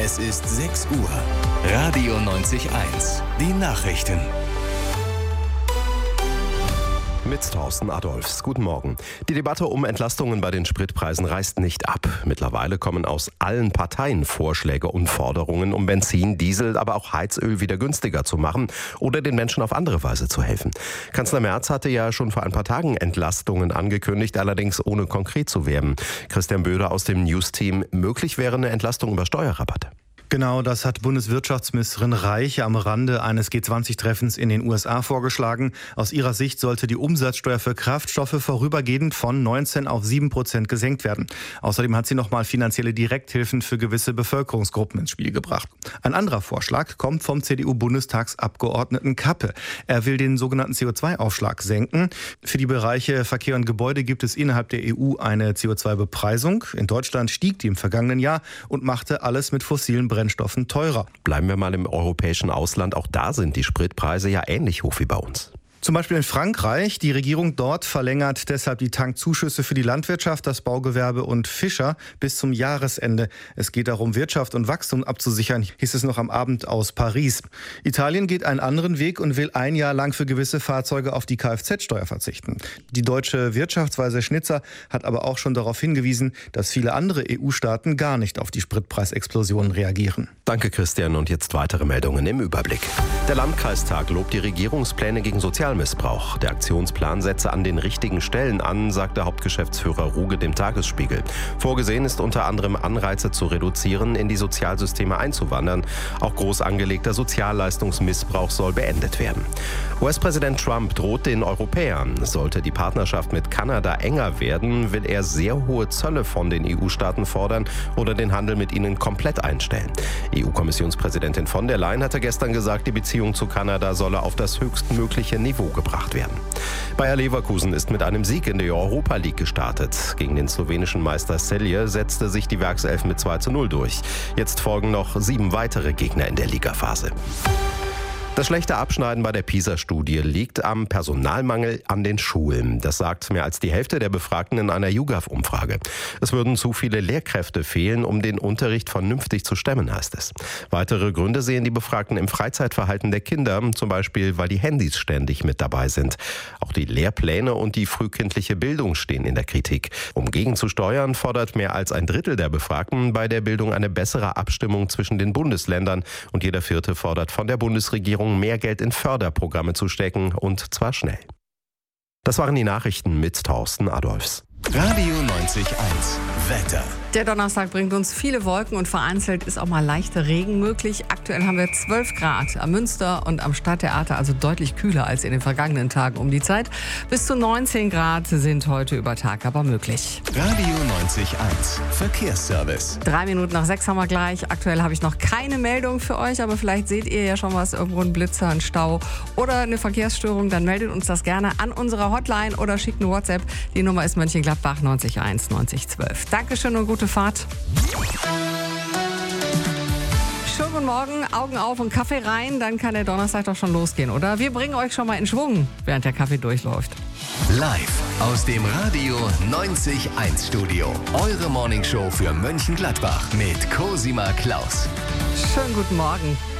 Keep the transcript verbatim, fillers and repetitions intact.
Es ist sechs Uhr. Radio neunzig Komma eins. Die Nachrichten. Mit Thorsten Adolfs. Guten Morgen. Die Debatte um Entlastungen bei den Spritpreisen reißt nicht ab. Mittlerweile kommen aus allen Parteien Vorschläge und Forderungen, um Benzin, Diesel, aber auch Heizöl wieder günstiger zu machen oder den Menschen auf andere Weise zu helfen. Kanzler Merz hatte ja schon vor ein paar Tagen Entlastungen angekündigt, allerdings ohne konkret zu werden. Christian Böder aus dem News-Team: Möglich wäre eine Entlastung über Steuerrabatte. Genau, das hat Bundeswirtschaftsministerin Reich am Rande eines G zwanzig Treffens in den U S A vorgeschlagen. Aus ihrer Sicht sollte die Umsatzsteuer für Kraftstoffe vorübergehend von neunzehn auf sieben Prozent gesenkt werden. Außerdem hat sie nochmal finanzielle Direkthilfen für gewisse Bevölkerungsgruppen ins Spiel gebracht. Ein anderer Vorschlag kommt vom C D U-Bundestagsabgeordneten Kappe. Er will den sogenannten C O zwei Aufschlag senken. Für die Bereiche Verkehr und Gebäude gibt es innerhalb der E U eine C O zwei Bepreisung. In Deutschland stieg die im vergangenen Jahr und machte alles mit fossilen Brennstoffen Brennstoffen teurer. Bleiben wir mal im europäischen Ausland. Auch da sind die Spritpreise ja ähnlich hoch wie bei uns. Zum Beispiel in Frankreich. Die Regierung dort verlängert deshalb die Tankzuschüsse für die Landwirtschaft, das Baugewerbe und Fischer bis zum Jahresende. Es geht darum, Wirtschaft und Wachstum abzusichern, hieß es noch am Abend aus Paris. Italien geht einen anderen Weg und will ein Jahr lang für gewisse Fahrzeuge auf die Kfz-Steuer verzichten. Die deutsche Wirtschaftsweise Schnitzer hat aber auch schon darauf hingewiesen, dass viele andere E U-Staaten gar nicht auf die Spritpreisexplosion reagieren. Danke, Christian. Und jetzt weitere Meldungen im Überblick. Der Landkreistag lobt die Regierungspläne gegen Sozialmissbrauch. Der Aktionsplan setze an den richtigen Stellen an, sagt der Hauptgeschäftsführer Ruge dem Tagesspiegel. Vorgesehen ist unter anderem, Anreize zu reduzieren, in die Sozialsysteme einzuwandern. Auch groß angelegter Sozialleistungsmissbrauch soll beendet werden. U S-Präsident Trump droht den Europäern. Sollte die Partnerschaft mit Kanada enger werden, will er sehr hohe Zölle von den E U-Staaten fordern oder den Handel mit ihnen komplett einstellen. E U-Kommissionspräsidentin von der Leyen hatte gestern gesagt, die Beziehung zu Kanada solle auf das höchstmögliche Niveau gebracht werden. Bayer Leverkusen ist mit einem Sieg in der Europa League gestartet. Gegen den slowenischen Meister Celje setzte sich die Werkself mit zwei zu null durch. Jetzt folgen noch sieben weitere Gegner in der Ligaphase. Das schlechte Abschneiden bei der PISA-Studie liegt am Personalmangel an den Schulen. Das sagt mehr als die Hälfte der Befragten in einer YouGov-Umfrage. Es würden zu viele Lehrkräfte fehlen, um den Unterricht vernünftig zu stemmen, heißt es. Weitere Gründe sehen die Befragten im Freizeitverhalten der Kinder, zum Beispiel, weil die Handys ständig mit dabei sind. Auch die Lehrpläne und die frühkindliche Bildung stehen in der Kritik. Um gegenzusteuern, fordert mehr als ein Drittel der Befragten bei der Bildung eine bessere Abstimmung zwischen den Bundesländern. Und jeder Vierte fordert von der Bundesregierung, mehr Geld in Förderprogramme zu stecken, und zwar schnell. Das waren die Nachrichten mit Thorsten Adolfs. Radio neunzig Komma eins. Wetter. Der Donnerstag bringt uns viele Wolken und vereinzelt ist auch mal leichter Regen möglich. Aktuell haben wir zwölf Grad am Münster und am Stadttheater, also deutlich kühler als in den vergangenen Tagen um die Zeit. Bis zu neunzehn Grad sind heute über Tag aber möglich. Radio neunzig Komma eins. Verkehrsservice. Drei Minuten nach sechs haben wir gleich. Aktuell habe ich noch keine Meldung für euch, aber vielleicht seht ihr ja schon was, irgendwo ein Blitzer, ein Stau oder eine Verkehrsstörung. Dann meldet uns das gerne an unserer Hotline oder schickt eine WhatsApp. Die Nummer ist Mönchengladbach neunzig eins neunzig zwölf. Dankeschön und gute Fahrt. Schönen guten Morgen, Augen auf und Kaffee rein, dann kann der Donnerstag doch schon losgehen, oder? Wir bringen euch schon mal in Schwung, während der Kaffee durchläuft. Live aus dem Radio neunzig Komma eins Studio. Eure Morningshow für Mönchengladbach mit Cosima Klaus. Schönen guten Morgen.